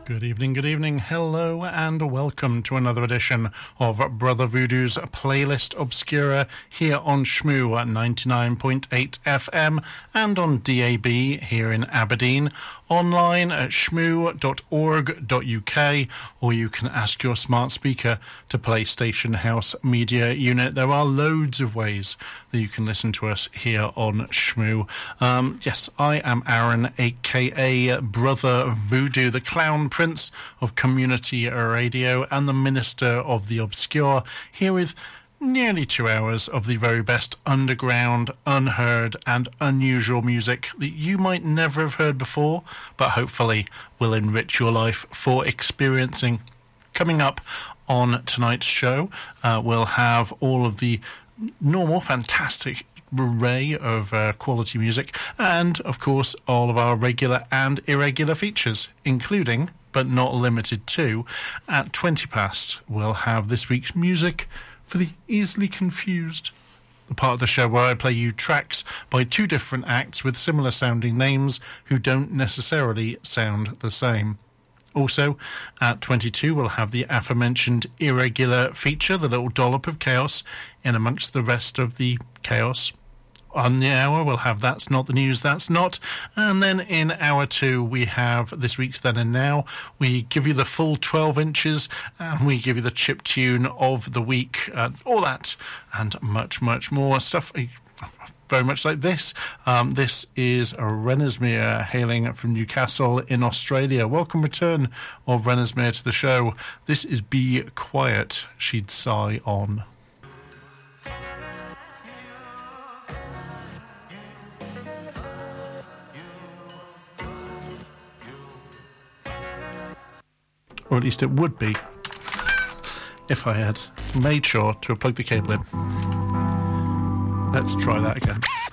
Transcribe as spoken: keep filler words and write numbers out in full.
Good evening, good evening, hello and welcome to another edition of Brother Voodoo's Playlist Obscura here on Shmoo at ninety-nine point eight F M and on D A B here in Aberdeen, online at shmoo dot org dot U K, or you can ask your smart speaker to play Station House Media Unit. There are loads of ways that you can listen to us here on Shmoo. Um, yes, I am Aaron, aka Brother Voodoo, the Clown Prince of Community Radio and the Minister of the Obscure, here with nearly two hours of the very best underground, unheard and unusual music that you might never have heard before, but hopefully will enrich your life for experiencing. Coming up on tonight's show, uh, we'll have all of the normal, fantastic array of uh, quality music and, of course, all of our regular and irregular features, including, but not limited to, at twenty past, we'll have this week's music for the easily confused, the part of the show where I play you tracks by two different acts with similar sounding names who don't necessarily sound the same. Also, at twenty-two, we'll have the aforementioned irregular feature, the little dollop of chaos, in amongst the rest of the chaos. On the hour, we'll have That's Not the News, That's Not. And then in hour two, we have This Week's Then and Now. We give you the full twelve inches, and we give you the chip tune of the week. Uh, all that and much, much more stuff. Very much like this. Um, this is Renesmere, hailing from Newcastle in Australia. Welcome return of Renesmere to the show. This is Be Quiet, She'd Sigh On. Or at least it would be if I had made sure to have plugged the cable in. Let's try that again.